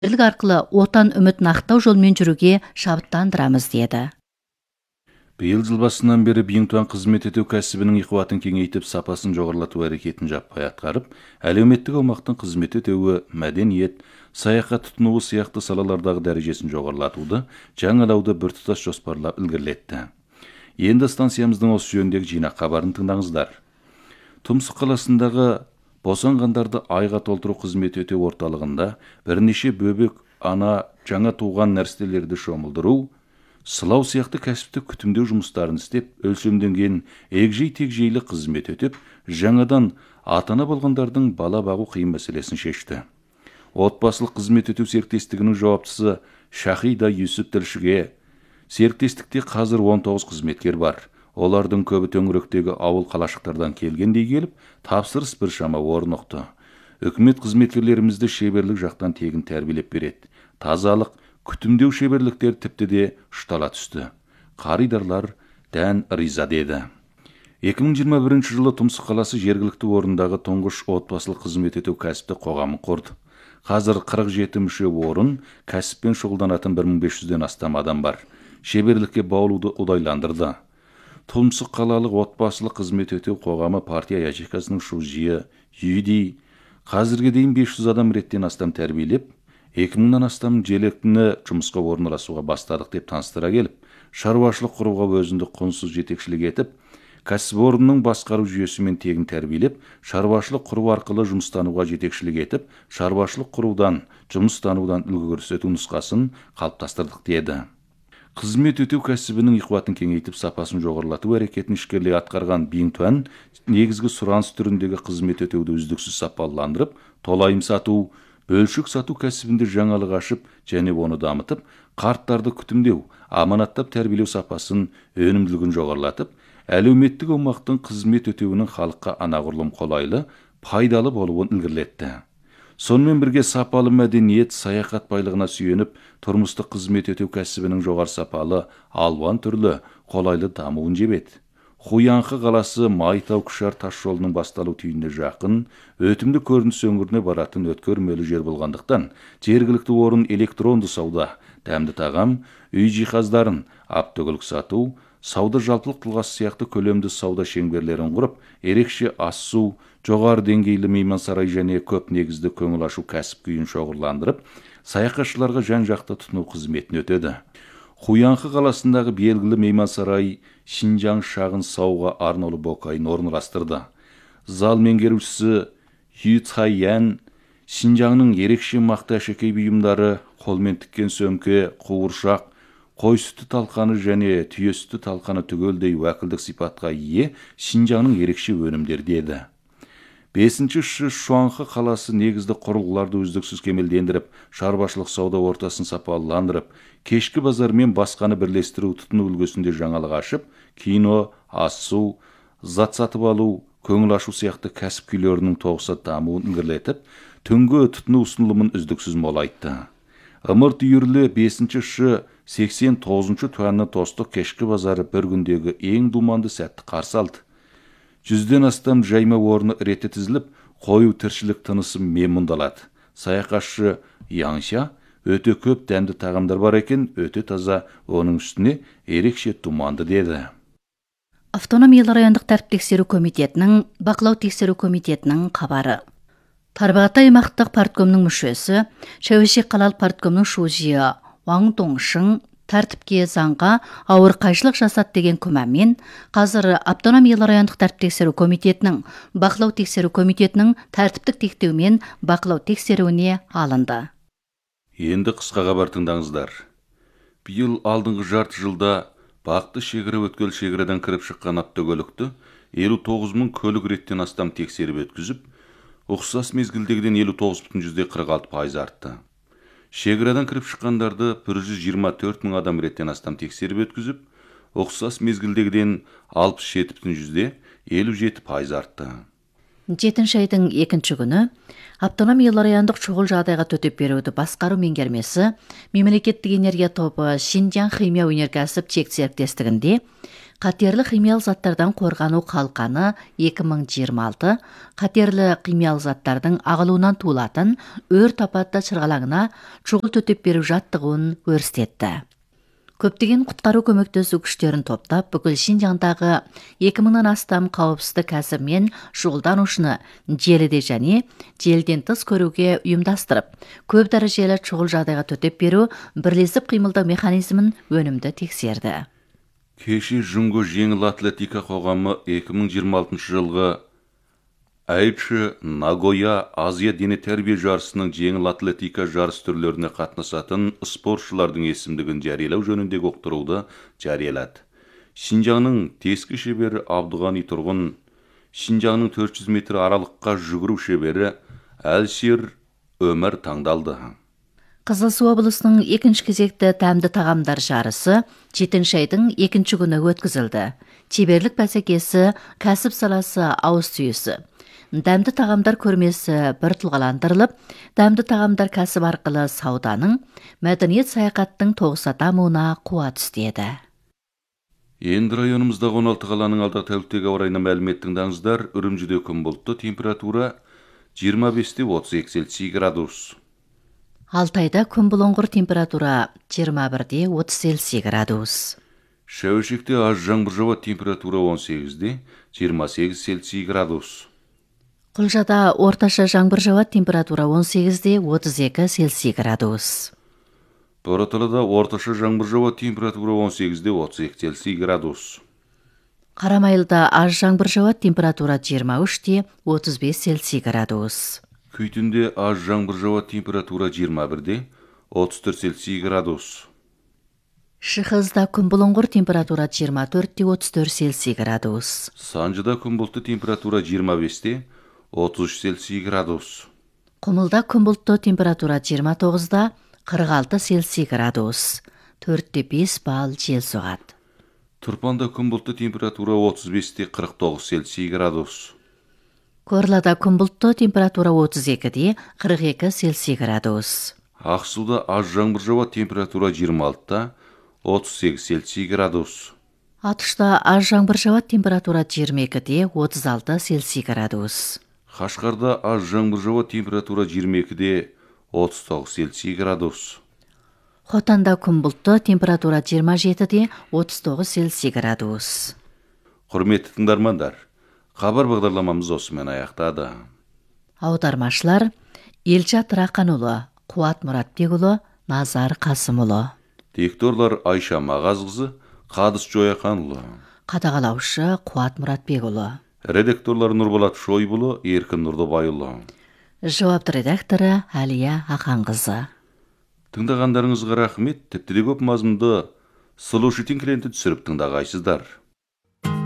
бірлік арқылы отан үміт нақтау жолмен жүруге шабыттандырамыз деді. Биыл жыл басынан бері Биңтуан қызмет ету кәсібінің иқуатын кеңейтіп, сапасын жоғарылату әрекетін жаппай атқарып, әлеуметтік аумақтың қызмет етуі, мәдениет, саяхат тұтынуы сияқты салалардағы дәрежесін жоғарылатуды, жаңалауды біртұтас жоспарлап ілгерілетті. Енді станциямыздың осы жөніндегі жинақ хабарын тыңдаңыздар. Тұмсық қаласындағы босанғандарды айға толтыру қызмет ету орталығында бірнеше бөбек, ана, жаңа туған нәрестелерді шомылдыру, сылау сияқты кәсіптік күтімдеу жұмыстарын істеп, өлшемденген егжей-тегжейлі қызмет өтіп, жаңадан ата-ана болғандардың бала бағу қиын мәселесін шешті. Отбасылық қызмет өту серіктестігінің жауаптысы Шахида Юсуп тілшіге, серіктестікте қазір 19 қызметкер бар. Олардың көбі төңіректегі ауыл қалашықтардан келгендей келіп, тапсырыс біршама орнықты. Үкімет қызметкерлерімізді шеберлік жақтан тегін тәрбиелеп береді. Тазалық, күтімдеу шеберліктер тіпті де ұштала түсті. Қаридарлар дән риза деді. 2021 жылы Тұмсық қаласы жергілікті орындағы тұңғыш отбасылық қызмет ету кәсіпті қоғамын құрды. Қазір 47 мүше орын, кәсіппен шұғылданатын 1500-ден астам адам бар. Шеберлікке баулуды ұдайландырды. Тұмсық қалалық отбасылық қызмет ету қоғамы партия ячейкасының шужиы ЮДИ қазірге дейін 500 адам реттен астам тәрбиелеп, 2000-нан астам желектіні жұмысқа орналасуға бастадық деп таныстыра келіп, шаруашылық құруға өзіндік құнсыз жетекшілік етіп, кәсіпорынның басқару жүйесімен тегін тәрбиелеп, шаруашылық құру арқылы жұмыстануға жетекшілік етіп, шаруашылық құрудан, жұмыстанудан үлгі көрсету нұсқасын қалыптастырдық деді. Қызмет өтеу кәсібінің иқуатын кеңейтіп, сапасын жоғарылату әрекетін ішкерлей атқарған Биңтуан негізгі сұраныс түріндегі қызмет өтеуді үздіксіз сапаландырып, толайым сату, бөлшек сату кәсібінде жаңалық ашып және оны дамытып, қарттарды күтімдеу, аманаттап тәрбиелеу сапасын, өнімділігін жоғарылатып, әлеуметтік аумақтың қызмет өтеуінің халыққа анағұрлым қолайлы, пайдалы болуын ілгерілетті. Сонымен бірге сапалы мәдениет, саяхат байлығына сүйеніп, тұрмыстық қызмет өтеу кәсібінің жоғары сапалы, алуан түрлі, қолайлы дамуын жебеді. Хуянхы қаласы Майтау Күшар тас жолының басталу түйініне жақын, өтімді көрініс өңіріне баратын өткөрмелі жер болғандықтан, жергілікті орын электронды сауда, дәмді тағам, үй жиһаздарын, автокөлік сату, сауда жалпылық тұлғасы сияқты көлемді сауда шеңберлерін құрып, ерекше ас-су, жоғары деңгейлі меймансарай және көп негізді көңіл ашу кәсіп күйін шоғырландырып, саяхатшыларға жан-жақты тұтыну қызметін өтеді. Хуянхы қаласындағы белгілі меймансарай Шинжаң шағын сауға арнаулы бокайын орналастырды. Зал меңгерушісі Ю Цайян Шинжаңның ерекше мақты әшекей бұйымдары, қолмен тіккен сөмке, қуыршақ, қой сүті талқаны және түйе сүті талқаны түгелдей уәкілдік сипатқа ие Шинжаңның ерекше өнімдері деді. 5-ші Шуанхы қаласы негізді құрылғыларды үздіксіз кемелдендіріп, шаруашылық сауда ортасын сапаландырып, кешкі базар мен басқаны бірлестіру тұтыну үлгісінде жаңалық ашып, кино, ас-су, зат сатып алу, көңіл ашу сияқты кәсіп күйлерінің тоғыса дамуын ілгерілетіп, түнгі тұтыну ұсынылымын үздіксіз молайтты. Ымырт үйірлі 5-ші 89-ші туанны тостық кешкі базары бір күндегі ең думанды сәтті қарсы алды. 100-ден астам жайма орны реті тізіліп, қою тіршілік тынысы мемұндалады. Саяхатшы Яңша өте көп дәмді тағамдар бар екен, өте таза, оның үстіне ерекше думанды деді. Автономиялы райондық тәртіп тексеру комитетінің, бақылау тексеру комитетінің қабары. Тарбағатай аймақтық парткомның мүшесі, Шәуешек қалалық парткомның шужиы Ваң Доңшың тәртіпке заңға ауыр қайшылық жасады деген күмәнмен қазір автономиялы райондық тәртіп тексеру комитетінің, бақылау тексеру комитетінің тәртіптік тектеумен бақылау тексеруіне алынды. Енді қысқа хабар тыңдаңыздар. Биыл алдыңғы жарты жылда Бақты шекара өткел шекарадан кіріп шыққан автокөлікті 59 мың көлік реттен астам тексеріп өткізіп, ұқсас мезгілдегіден 59,46% артты. Шекарадан кіріп шыққандарды 124 мың адам реттен астам тексеріп өткізіп, ұқсас мезгілдегіден 67,57% артты. 7 айдың 2 күні автономиялы райондық шұғыл жағдайға төтеп беруді басқару меңгермесі мемлекеттік энергия тобы Шинжаң химия өнеркәсіп чек серіктестігінде Қатерлі химиялық заттардан қорғану қалқаны 2026 қатерлі химиялық заттардың ағылуынан туылатын өрт апатты чырғалаңына шұғыл төтеп беру жаттығуын өрістетті. Көптеген құтқару көмектесу күштерін топтап, бүкіл Шинжаңдағы 2000-нан астам қауіпсіздік кәсібімен шұғылданушыны желіде және желден тыс көруге ұйымдастырып, көп дәрежелі шұғыл жағдайға төтеп беру бірлесіп қимылдау механизмін өнімді тексерді. Кеше Жұңго жеңіл атлетика қоғамы 2026 жылғы Айчи Нагоя Азия дене тәрбие жарысының жеңіл атлетика жарыс түрлеріне қатынасатын спортшылардың есімдігін жариялау жөніндегі ұқтыруды жариялады. Шинжаңның тескі шебері Абдуғани Тұрғын, Шинжаңның 400 метр аралыққа жүгіру шебері Әлшер Өмір таңдалды. Қызылсу облысының екінші кезекті тәмді тағамдар жарысы 7 айдың 2 күні өткізілді. Шеберлік бәсекесі, кәсіп саласы ауыз түйісі. Дәмді тағамдар көрмесі бір тұлғаландырылып, дәмді тағамдар кәсіп арқылы сауданың, мәдениет саяхаттың тоғыса дамуына қуат істеді. Енді районымыздағы 16 қаланың алдағы тәуліктегі ауа райына мәлімет тыңдаңыздар. Үрімжіде күн бұлтты, температура 25-32 Цельсий градус. Алтайда күн бұлыңғыр, температура 21-30 Цельсий градус. Шәуешекте аз жаңбыр жауады, температура 18-28 Цельсий градус. Құлжада орташа жаңбыр жауады, температура 18-32 Цельсий градус. Бораталыда орташа жаңбыр жауады, температура 18-32 Цельсий градус. Қарамайлыда аз жаңбыр жауады, температура 23-35 Цельсий градус. Күйтінде аз жаңбыр жауады, температура 21-34 Цельсий градус. Шыхызда күн бұлыңғыр, температура 24-34 Цельсий градус. Санжыда күн бұлтты, температура 25-33 Цельсий градус. Құмылда күн бұлтты, температура 29-46 Цельсий градус. 4-5 балл жел соғады. Тұрпанда күн бұлтты, температура 35-49 Цельсий градус. Корлада күн бұлтты, температура 32-42 Цельсий градус. Ақсуда аз жаңбыр жауады, температура 26-38 Цельсий градус. Атышта аз жаңбыр жауады, температура 22-36 Цельсий градус. Қашқарда аз жаңбыр жауады, температура 22-39 Цельсий градус. Хотанда күн бұлтты, температура 27-39 Цельсий градус. Құрметті тыңдармандар, хабар бағдарламамыз осымен аяқтады. Аудармашылар Елжат Рақанұлы, Қуат Мұратбекұлы, Назар Қасымұлы. Дикторлар Айша Мағазқызы, Қадыс Жояқанұлы. Қадағалаушы Қуат Мұратбекұлы. Редакторлар Нұрболат Шойбұлы, Еркін Нұрдыбайұлы. Жауапты редакторы Әлия Ақанқызы. Тыңдағандарыңызға рахмет, тіпті де көп мазмұнды сұлу шетін клиенті түсіріп тыңдағайсыздар.